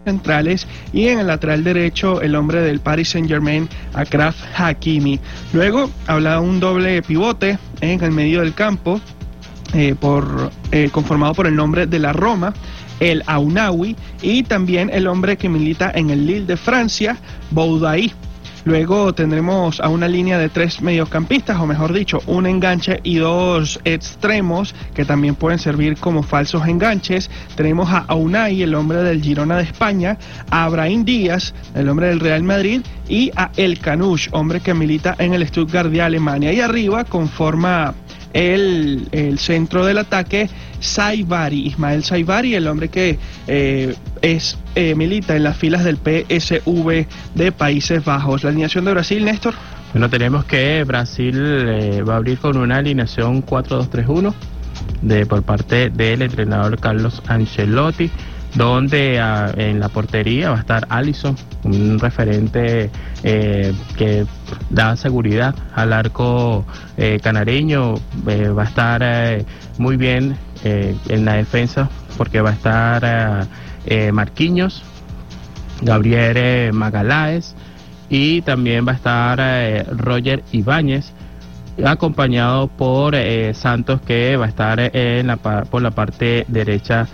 centrales, y en el lateral derecho el hombre del Paris Saint-Germain, Achraf Hakimi. Luego habla un doble pivote en el medio del campo, conformado por el nombre de la Roma, el Aunaoui, y también el hombre que milita en el Lille de Francia, Boudaï. Luego tendremos a una línea de 3 mediocampistas, o mejor dicho, un enganche y 2 extremos que también pueden servir como falsos enganches. Tenemos a Unai, el hombre del Girona de España, a Brahim Díaz, el hombre del Real Madrid, y a El Kanouche, hombre que milita en el Stuttgart de Alemania. Y arriba conforma el centro del ataque Saibari, Ismael Saibari, el hombre que milita en las filas del PSV de Países Bajos. La alineación de Brasil, Néstor. Bueno, tenemos que Brasil va a abrir con una alineación 4-2-3-1 por parte del entrenador Carlos Ancelotti, donde en la portería va a estar Alisson, un referente que da seguridad al arco canareño. Va a estar muy bien en la defensa, porque va a estar Marquinhos, Gabriel Magalhães, y también va a estar Roger Ibáñez, acompañado por Santos, que va a estar por la parte derecha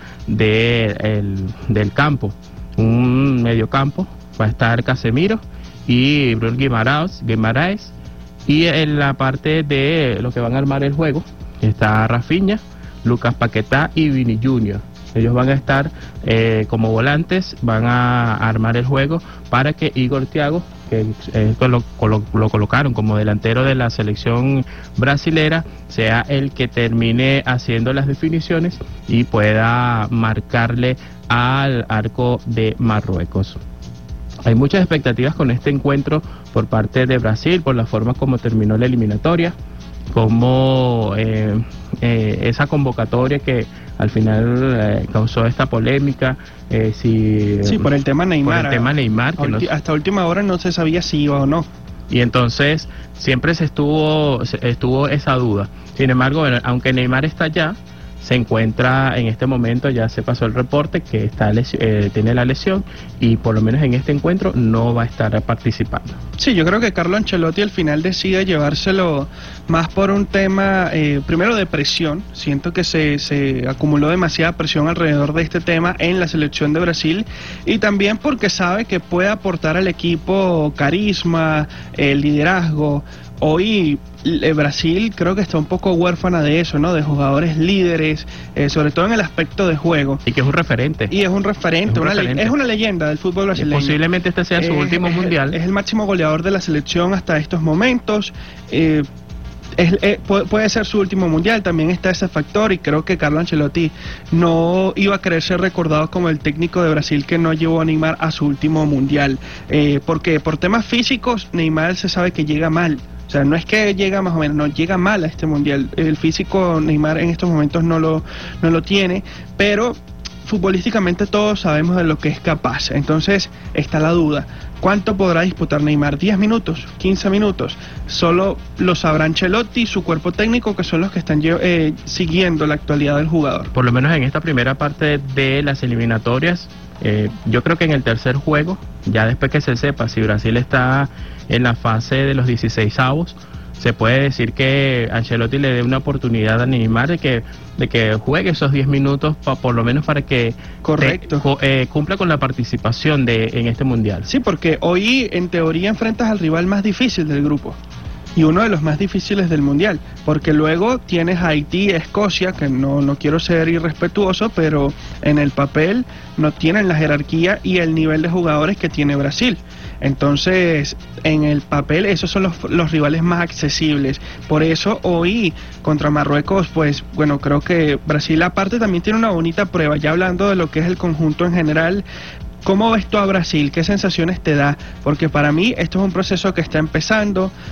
del campo. Un medio campo va a estar Casemiro y Bruno Guimaraes, y en la parte de lo que van a armar el juego está Rafinha, Lucas Paquetá y Vini Junior. Ellos van a estar como volantes, van a armar el juego para que Igor Thiago, que lo colocaron como delantero de la selección brasilera, sea el que termine haciendo las definiciones y pueda marcarle al arco de Marruecos. Hay muchas expectativas con este encuentro por parte de Brasil, por la forma como terminó la eliminatoria, como esa convocatoria que al final causó esta polémica. Sí, por el tema Neymar. Por el tema Neymar. Hasta última hora no se sabía si iba o no. Y entonces siempre estuvo esa duda. Sin embargo, bueno, aunque Neymar está allá, se encuentra en este momento, ya se pasó el reporte que tiene la lesión, y por lo menos en este encuentro no va a estar participando. Sí, yo creo que Carlo Ancelotti al final decide llevárselo más por un tema, primero de presión. Siento que se acumuló demasiada presión alrededor de este tema en la selección de Brasil, y también porque sabe que puede aportar al equipo carisma, liderazgo. Hoy Brasil creo que está un poco huérfana de eso, ¿no? De jugadores líderes, sobre todo en el aspecto de juego. Y que es un referente. Y es un referente, es una leyenda del fútbol brasileño. Y posiblemente este sea su último mundial. Es el máximo goleador de la selección hasta estos momentos. Puede ser su último mundial, también está ese factor, y creo que Carlo Ancelotti no iba a querer ser recordado como el técnico de Brasil que no llevó a Neymar a su último mundial, porque por temas físicos Neymar se sabe que llega mal. O sea, no es que llega más o menos, no, llega mal a este mundial. El físico Neymar en estos momentos no lo tiene, pero futbolísticamente todos sabemos de lo que es capaz. Entonces está la duda: ¿cuánto podrá disputar Neymar? ¿10 minutos? ¿15 minutos? Solo lo sabrá Ancelotti y su cuerpo técnico, que son los que están siguiendo la actualidad del jugador. Por lo menos en esta primera parte de las eliminatorias, yo creo que en el tercer juego, ya después que se sepa si Brasil está en la fase de los 16avos, se puede decir que Ancelotti le dé una oportunidad a Neymar de que juegue esos 10 minutos, por lo menos para que cumpla con la participación en este mundial. Sí, porque hoy en teoría enfrentas al rival más difícil del grupo, y uno de los más difíciles del mundial, porque luego tienes a Haití, Escocia, que no quiero ser irrespetuoso, pero en el papel no tienen la jerarquía y el nivel de jugadores que tiene Brasil. Entonces, en el papel esos son los rivales más accesibles. Por eso hoy contra Marruecos, pues bueno, creo que Brasil aparte también tiene una bonita prueba. Ya hablando de lo que es el conjunto en general, ¿cómo ves tú a Brasil? ¿Qué sensaciones te da? Porque para mí esto es un proceso que está empezando.